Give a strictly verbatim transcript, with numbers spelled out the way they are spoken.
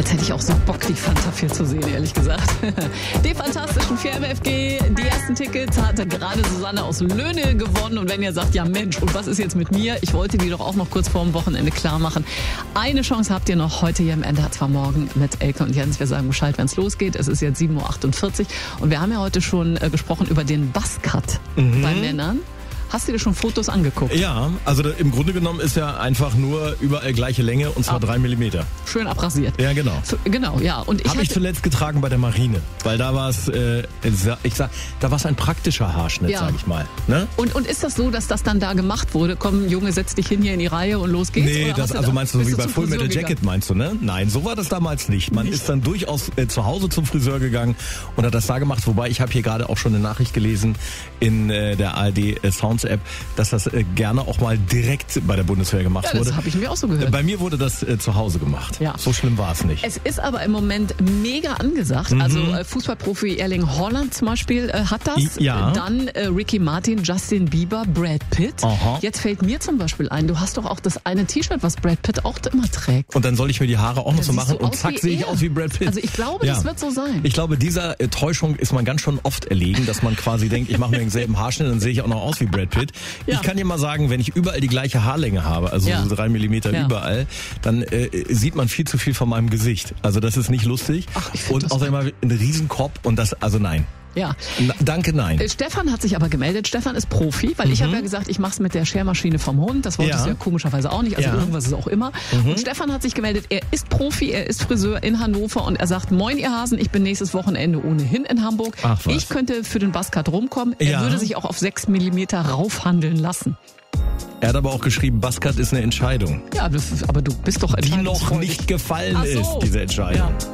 Jetzt hätte ich auch so Bock, die Fanta vier zu sehen, ehrlich gesagt. Die fantastischen vier M F G, die ersten Tickets hatte gerade Susanne aus Löhne gewonnen. Und wenn ihr sagt, ja Mensch, und was ist jetzt mit mir? Ich wollte die doch auch noch kurz vor dem Wochenende klar machen. Eine Chance habt ihr noch heute hier im N D R zwei Morgen mit Elke und Jens. Wir sagen Bescheid, wenn es losgeht. Es ist jetzt sieben Uhr achtundvierzig und wir haben ja heute schon äh, gesprochen über den Buzzcut mhm. bei Männern. Hast du dir schon Fotos angeguckt? Ja, also da, im Grunde genommen ist ja einfach nur überall gleiche Länge und zwar ah. drei Millimeter. Schön abrasiert. Ja, genau. So, genau, ja. Und ich habe ich zuletzt getragen bei der Marine, weil da war es, äh, ich sag, da war es ein praktischer Haarschnitt, ja. sag ich mal. Ne? Und, und ist das so, dass das dann da gemacht wurde? Komm, Junge, setz dich hin hier in die Reihe und los geht's? Nee, das, also meinst du so wie bei Full Metal Jacket, meinst du, ne? Nein, so war das damals nicht. Man nicht. ist dann durchaus äh, zu Hause zum Friseur gegangen und hat das da gemacht. Wobei, ich habe hier gerade auch schon eine Nachricht gelesen in äh, der A R D äh, Sounds App, dass das äh, gerne auch mal direkt bei der Bundeswehr gemacht ja, wurde. Das habe ich mir auch so gehört. Bei mir wurde das äh, zu Hause gemacht. Ja. So schlimm war es nicht. Es ist aber im Moment mega angesagt. Mhm. Also äh, Fußballprofi Erling Haaland zum Beispiel äh, hat das. Ja. Dann äh, Ricky Martin, Justin Bieber, Brad Pitt. Aha. Jetzt fällt mir zum Beispiel ein, du hast doch auch das eine T-Shirt, was Brad Pitt auch immer trägt. Und dann soll ich mir die Haare auch noch das so machen so und zack sehe ich aus wie Brad Pitt. Also ich glaube, ja. das wird so sein. Ich glaube, dieser äh, Täuschung ist man ganz schon oft erlegen, dass man quasi denkt, ich mache mir denselben Haarschnitt, dann sehe ich auch noch aus wie Brad Pitt. Ja. Ich kann dir mal sagen, wenn ich überall die gleiche Haarlänge habe, also ja. so drei Millimeter ja. überall, dann äh, sieht man viel zu viel von meinem Gesicht. Also das ist nicht lustig. Ach, und außerdem mal ein Riesenkopf und das, also nein. Ja. Na, danke, nein. Stefan hat sich aber gemeldet. Stefan ist Profi, weil mhm. ich habe ja gesagt, ich mach's mit der Schermaschine vom Hund. Das wolltest ja. du ja komischerweise auch nicht. Also ja. irgendwas ist auch immer. Mhm. Und Stefan hat sich gemeldet. Er ist Profi, er ist Friseur in Hannover und er sagt, moin ihr Hasen, ich bin nächstes Wochenende ohnehin in Hamburg. Ach, was. Ich könnte für den Buzzcut rumkommen. Er ja. würde sich auch auf sechs Millimeter raufhandeln lassen. Er hat aber auch geschrieben, Buzzcut ist eine Entscheidung. Ja, das, aber du bist doch die noch nicht gefallen so. ist, diese Entscheidung. Ja.